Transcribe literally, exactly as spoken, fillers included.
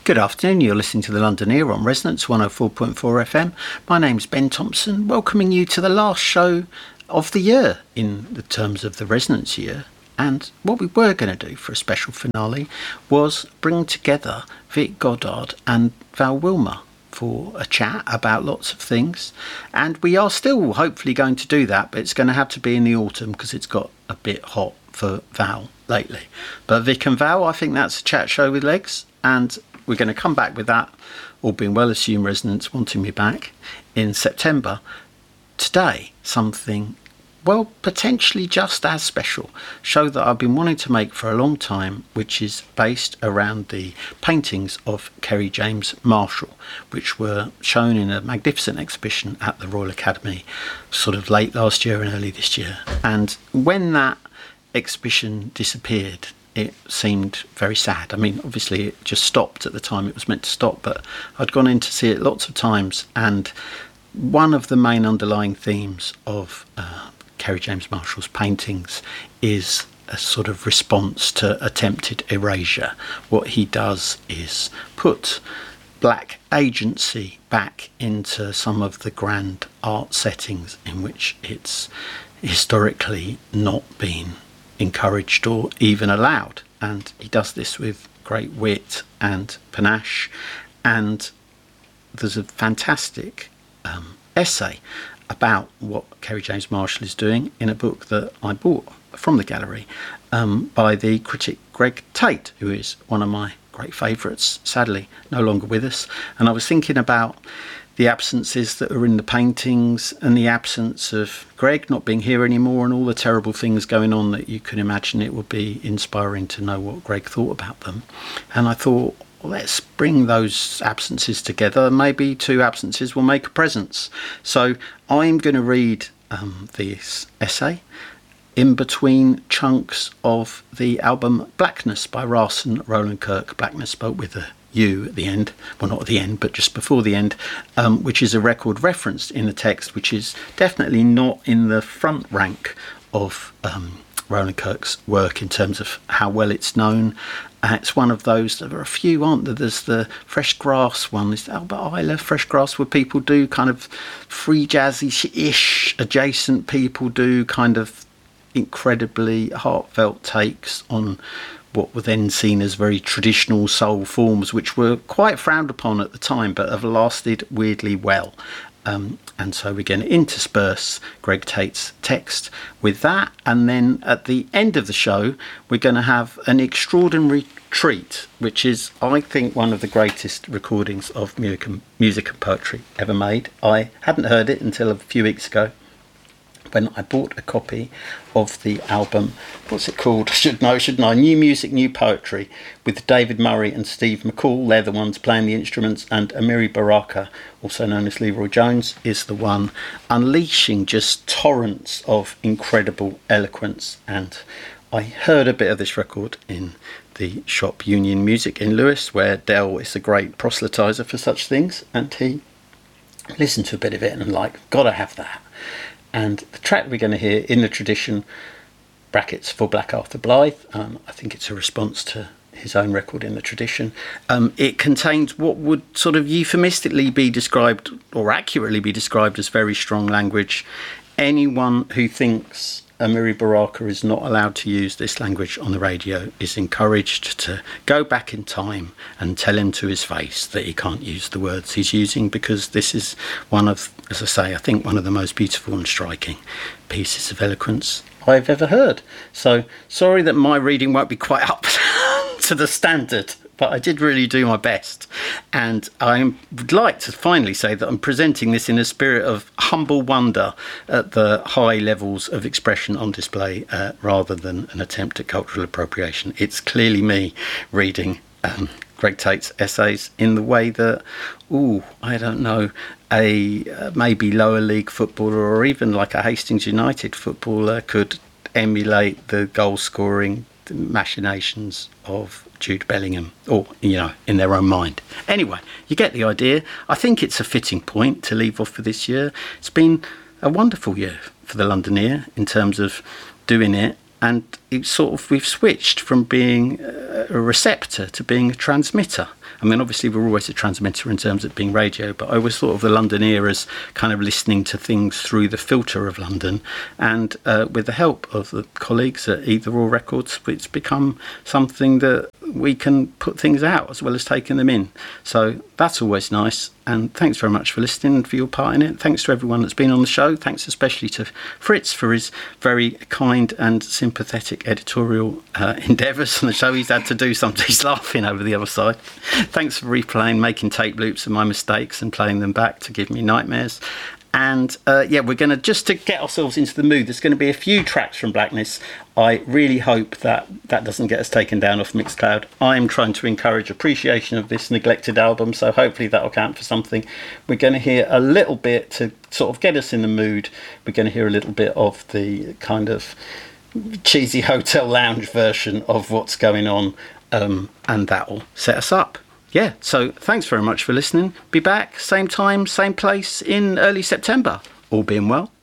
Good afternoon, you're listening to the London Ear on Resonance one oh four point four F M. My name's Ben Thompson, welcoming you to the last show of the year in the terms of the Resonance year. And what we were going to do for a special finale was bring together Vic Goddard and Val Wilmer for a chat about lots of things. And we are still hopefully going to do that, but it's going to have to be in the autumn because it's got a bit hot for Val lately. But Vic and Val, I think that's a chat show with legs, and we're going to come back with that, all being well, assume Resonance wanting me back in September. Today, something, well, potentially just as special, show that I've been wanting to make for a long time, which is based around the paintings of Kerry James Marshall, which were shown in a magnificent exhibition at the Royal Academy sort of late last year and early this year. And when that exhibition disappeared, it seemed very sad. I mean, obviously it just stopped at the time it was meant to stop, but I'd gone in to see it lots of times, and one of the main underlying themes of uh, Kerry James Marshall's paintings is a sort of response to attempted erasure. What he does is put black agency back into some of the grand art settings in which it's historically not been encouraged or even allowed, and he does this with great wit and panache. And there's a fantastic um, essay about what Kerry James Marshall is doing in a book that I bought from the gallery um, by the critic Greg Tate, who is one of my great favourites, sadly no longer with us. And I was thinking about the absences that are in the paintings and the absence of Greg not being here anymore and all the terrible things going on, that you can imagine it would be inspiring to know what Greg thought about them. And I thought, well, let's bring those absences together. Maybe two absences will make a presence. So I'm going to read um, this essay in between chunks of the album Blackness by Rason Roland Kirk, Blackness spelt with a U at the end, well, not at the end, but just before the end, um, which is a record referenced in the text, which is definitely not in the front rank of um, Roland Kirk's work in terms of how well it's known. Uh, it's one of those, there are a few, aren't there? There's the Fresh Grass one, there's the Albert Ayler Fresh Grass, where people do kind of free jazzy-ish adjacent, people do kind of incredibly heartfelt takes on what were then seen as very traditional soul forms, which were quite frowned upon at the time, but have lasted weirdly well. Um, and so we're going to intersperse Greg Tate's text with that. And then at the end of the show, we're going to have an extraordinary treat, which is, I think, one of the greatest recordings of music and, music and poetry ever made. I hadn't heard it until a few weeks ago, when I bought a copy of the album, what's it called? I should know, shouldn't I? New Music, New Poetry, with David Murray and Steve McCall. They're the ones playing the instruments, and Amiri Baraka, also known as Leroy Jones, is the one unleashing just torrents of incredible eloquence. And I heard a bit of this record in the shop Union Music in Lewes, where Dell is a great proselytiser for such things, and he listened to a bit of it and I'm like, gotta have that. And the track we're going to hear, in the tradition, brackets for Black Arthur Blythe, um, I think it's a response to his own record In the Tradition. Um, it contains what would sort of euphemistically be described, or accurately be described, as very strong language. Anyone who thinks Amiri Baraka is not allowed to use this language on the radio is encouraged to go back in time and tell him to his face that he can't use the words he's using, because this is one of, as I say, I think one of the most beautiful and striking pieces of eloquence I've ever heard. So sorry that my reading won't be quite up to the standard, but I did really do my best. And I would like to finally say that I'm presenting this in a spirit of humble wonder at the high levels of expression on display, uh, rather than an attempt at cultural appropriation. It's clearly me reading um, Greg Tate's essays in the way that, ooh, I don't know, a uh, maybe lower league footballer or even like a Hastings United footballer could emulate the goal scoring machinations of Jude Bellingham, or, you know, in their own mind. Anyway, you get the idea. I think it's a fitting point to leave off for this year. It's been a wonderful year for the London Ear in terms of doing it and it's sort of we've switched from being a receptor to being a transmitter. I mean, obviously we're always a transmitter in terms of being radio, but I always thought of the London as kind of listening to things through the filter of London. And uh, with the help of the colleagues at Either Or Records, it's become something that we can put things out as well as taking them in. So that's always nice. And thanks very much for listening and for your part in it. Thanks to everyone that's been on the show. Thanks especially to Fritz for his very kind and sympathetic editorial uh, endeavours on the show. He's had to do something. He's laughing over the other side. Thanks for replaying, making tape loops of my mistakes and playing them back to give me nightmares. And uh, yeah, we're going to, just to get ourselves into the mood, there's going to be a few tracks from Blackness. I really hope that that doesn't get us taken down off Mixcloud. I'm trying to encourage appreciation of this neglected album, so hopefully that'll count for something. We're going to hear a little bit to sort of get us in the mood. We're going to hear a little bit of the kind of cheesy hotel lounge version of what's going on, um, and that'll set us up. Yeah, so thanks very much for listening. Be back, same time, same place in early September. All being well.